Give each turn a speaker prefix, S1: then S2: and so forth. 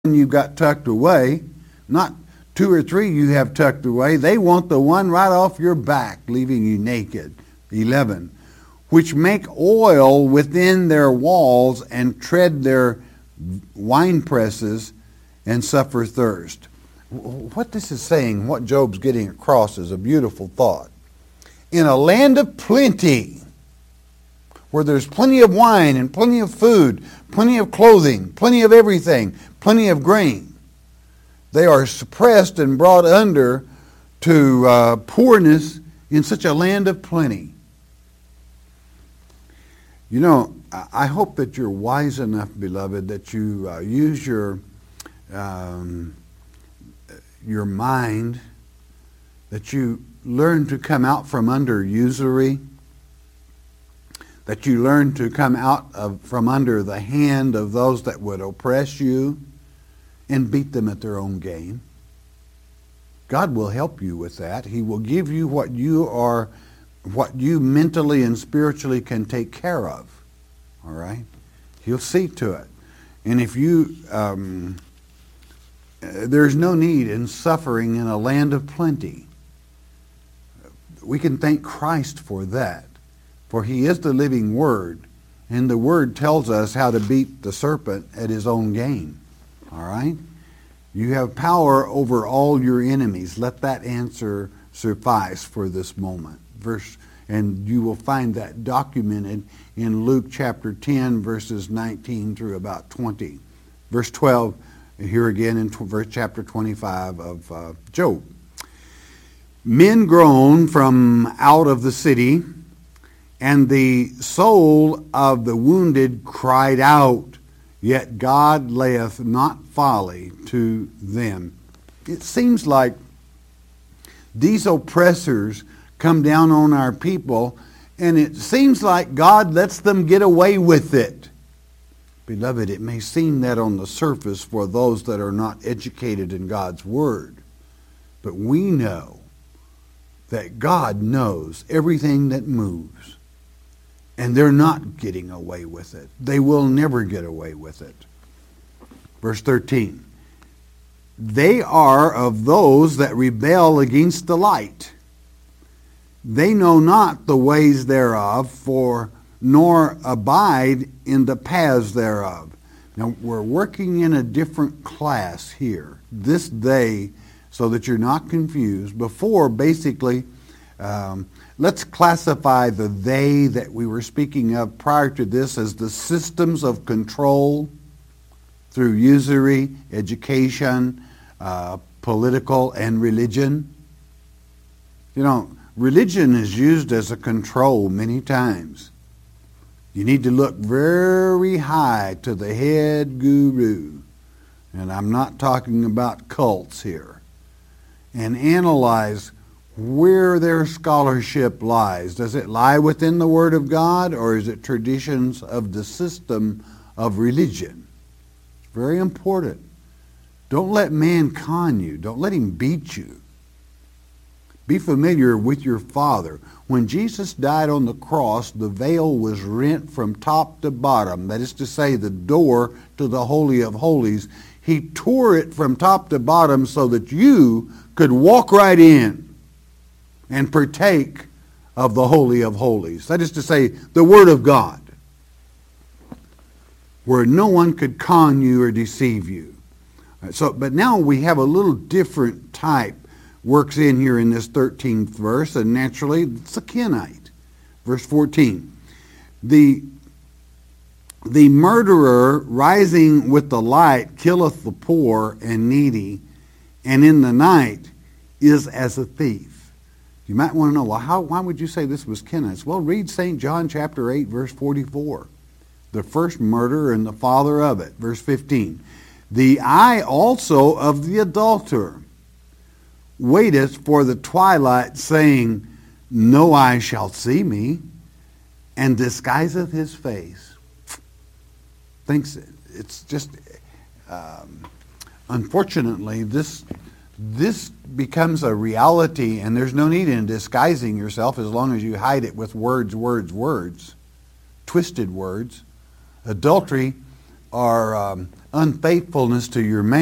S1: you've got tucked away, not 2 or 3 you have tucked away. They want the one right off your back, leaving you naked. 11, which make oil within their walls and tread their wine presses and suffer thirst. What this is saying, what Job's getting across, is a beautiful thought. In a land of plenty, where there's plenty of wine and plenty of food, plenty of clothing, plenty of everything, plenty of grain, they are suppressed and brought under to poorness in such a land of plenty. You know, I hope that you're wise enough, beloved, that you use your mind, that you learn to come out from under usury, that you learn to come out from under the hand of those that would oppress you and beat them at their own game. God will help you with that. He will give you what you mentally and spiritually can take care of. All right? He'll see to it. And if you, there's no need in suffering in a land of plenty. We can thank Christ for that. For He is the living Word, and the Word tells us how to beat the serpent at his own game. All right? You have power over all your enemies. Let that answer suffice for this moment. And you will find that documented in Luke chapter 10, verses 19 through about 20. Verse 12, here again in chapter 25 of Job. Men groan from out of the city, and the soul of the wounded cried out, yet God layeth not folly to them. It seems like these oppressors come down on our people, and it seems like God lets them get away with it. Beloved, it may seem that on the surface for those that are not educated in God's Word, but we know that God knows everything that moves. And they're not getting away with it. They will never get away with it. Verse 13. They are of those that rebel against the light. They know not the ways thereof, nor abide in the paths thereof. Now, we're working in a different class here. This they, so that you're not confused. Before, basically, let's classify the they that we were speaking of prior to this as the systems of control through usury, education, political, and religion. You know, religion is used as a control many times. You need to look very high to the head guru, and I'm not talking about cults here, and analyze where their scholarship lies. Does it lie within the Word of God, or is it traditions of the system of religion? It's very important. Don't let man con you. Don't let him beat you. Be familiar with your Father. When Jesus died on the cross, the veil was rent from top to bottom. That is to say, the door to the Holy of Holies. He tore it from top to bottom so that you could walk right in and partake of the Holy of Holies. That is to say, the Word of God, where no one could con you or deceive you. But now we have a little different type works in here in this 13th verse, and naturally it's a Kenite. Verse 14. The murderer rising with the light killeth the poor and needy, and in the night is as a thief. You might want to know, well, why would you say this was Kenites? Well, read St. John chapter 8, verse 44. The first murderer and the father of it. Verse 15. The eye also of the adulterer waiteth for the twilight, saying, no eye shall see me, and disguiseth his face. Thinks it's just, unfortunately, this becomes a reality, and there's no need in disguising yourself as long as you hide it with words, twisted words. Adultery or unfaithfulness to your